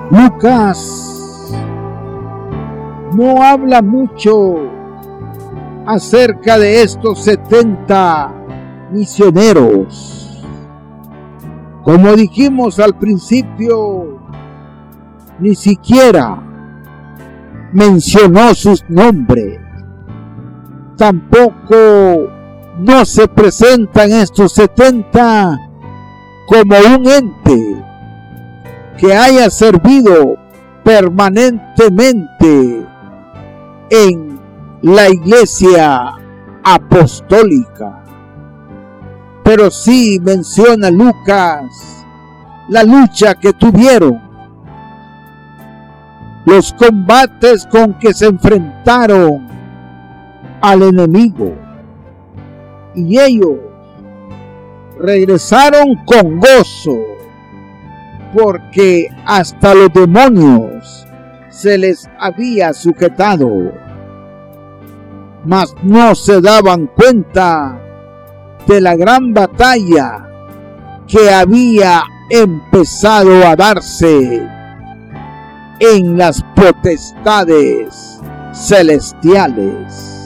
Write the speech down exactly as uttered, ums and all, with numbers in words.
Lucas no habla mucho acerca de estos setenta misioneros. Como dijimos al principio, ni siquiera mencionó sus nombres. Tampoco no se presentan estos setenta como un ente que haya servido permanentemente en la iglesia apostólica. Pero sí menciona Lucas la lucha que tuvieron, los combates con que se enfrentaron al enemigo, y ellos regresaron con gozo, porque hasta los demonios se les había sujetado, mas no se daban cuenta de la gran batalla que había empezado a darse en las potestades celestiales.